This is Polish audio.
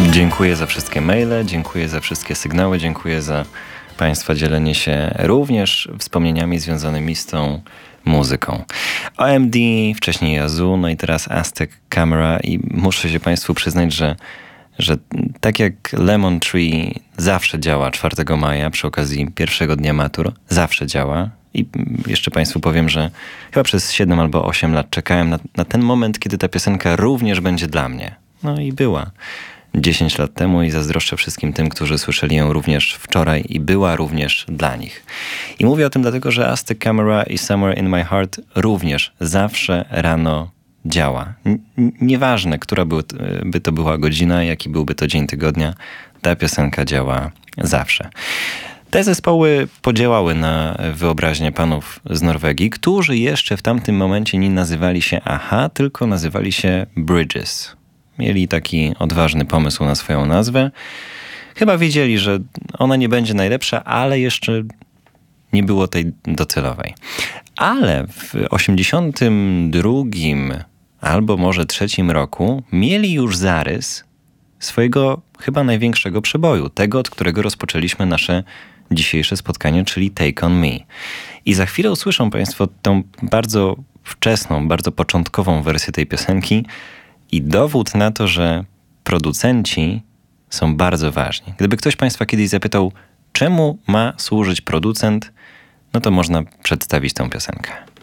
Dziękuję za wszystkie maile, dziękuję za wszystkie sygnały, dziękuję za Państwa dzielenie się również wspomnieniami związanymi z tą muzyką. OMD, wcześniej Yazoo, no i teraz Aztec Camera i muszę się Państwu przyznać, że tak jak Lemon Tree zawsze działa 4 maja przy okazji pierwszego dnia matur, zawsze działa. I jeszcze Państwu powiem, że chyba przez 7 albo 8 lat czekałem na ten moment, kiedy ta piosenka również będzie dla mnie. No i była 10 lat temu i zazdroszczę wszystkim tym, którzy słyszeli ją również wczoraj i była również dla nich. I mówię o tym dlatego, że Aztec Camera i Somewhere in My Heart również zawsze rano działa. Nieważne, która by to była godzina, jaki byłby to dzień tygodnia, ta piosenka działa zawsze. Te zespoły podziałały na wyobraźnię panów z Norwegii, którzy jeszcze w tamtym momencie nie nazywali się Aha, tylko nazywali się Bridges. Mieli taki odważny pomysł na swoją nazwę. Chyba wiedzieli, że ona nie będzie najlepsza, ale jeszcze nie było tej docelowej. Ale w 82 albo może 3 roku mieli już zarys swojego chyba największego przeboju, tego, od którego rozpoczęliśmy nasze dzisiejsze spotkanie, czyli Take On Me. I za chwilę usłyszą Państwo tą bardzo wczesną, bardzo początkową wersję tej piosenki i dowód na to, że producenci są bardzo ważni. Gdyby ktoś Państwa kiedyś zapytał, czemu ma służyć producent, no to można przedstawić tę piosenkę.